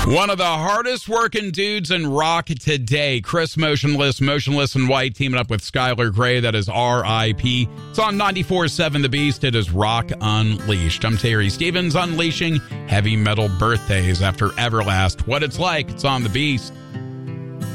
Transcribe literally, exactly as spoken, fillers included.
One of the hardest working dudes in rock today, Chris Motionless, Motionless in White, teaming up with Skylar Grey. That is R I P It's on ninety-four point seven The Beast. It is Rock Unleashed. I'm Terry Stevens, unleashing heavy metal birthdays after Everlast. What it's like, it's on The Beast.